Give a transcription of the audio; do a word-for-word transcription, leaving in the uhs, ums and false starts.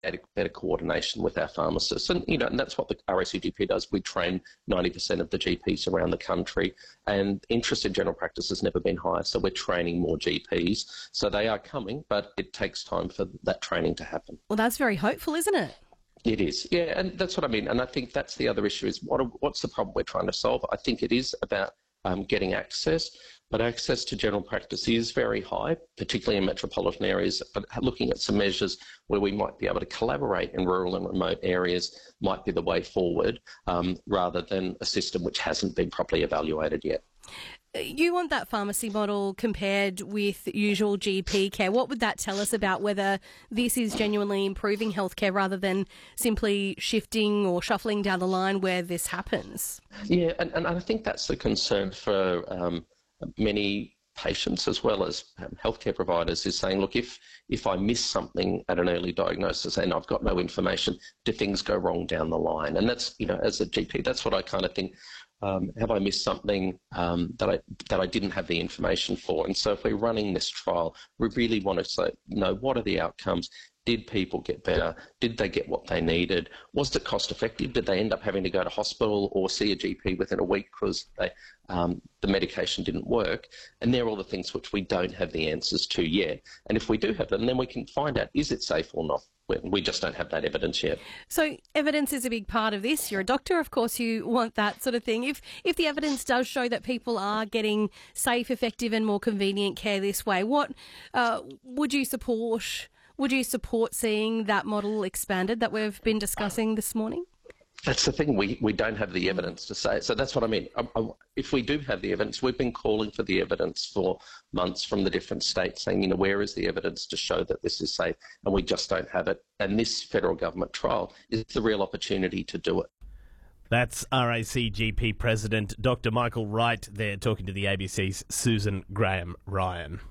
better, better coordination with our pharmacists. And, you know, and that's what the R A C G P does. We train ninety percent of the G Ps around the country, and interest in general practice has never been higher. So we're training more G Ps. So they are coming, but it takes time for that training to happen. Well, that's very hopeful, isn't it? It is, yeah, and that's what I mean. And I think that's the other issue is what are, what's the problem we're trying to solve? I think it is about um, getting access, but access to general practice is very high, particularly in metropolitan areas. But looking at some measures where we might be able to collaborate in rural and remote areas might be the way forward, um, rather than a system which hasn't been properly evaluated yet. You want that pharmacy model compared with usual G P care. What would that tell us about whether this is genuinely improving healthcare rather than simply shifting or shuffling down the line where this happens? Yeah, and, and I think that's the concern for um, many patients as well as um, healthcare providers is saying, look, if if I miss something at an early diagnosis and I've got no information, do things go wrong down the line? And that's, you know, as a G P, that's what I kind of think. Um, have I missed something um, that I that I didn't have the information for? And so if we're running this trial, we really want to say, know what are the outcomes? Did people get better? Did they get what they needed? Was it cost effective? Did they end up having to go to hospital or see a G P within a week because they, um, the medication didn't work? And they're all the things which we don't have the answers to yet. And if we do have them, then we can find out, is it safe or not? We just don't have that evidence yet. So evidence is a big part of this. You're a doctor, of course, you want that sort of thing. If if the evidence does show that people are getting safe, effective and more convenient care this way, what uh, would you support? Would you support seeing that model expanded that we've been discussing this morning? That's the thing, we, we don't have the evidence to say it. So that's what I mean. I, I, if we do have the evidence, we've been calling for the evidence for months from the different states saying, you know, where is the evidence to show that this is safe? And we just don't have it. And this federal government trial is the real opportunity to do it. That's R A C G P President Doctor Michael Wright there talking to the A B C's Susan Graham-Ryan.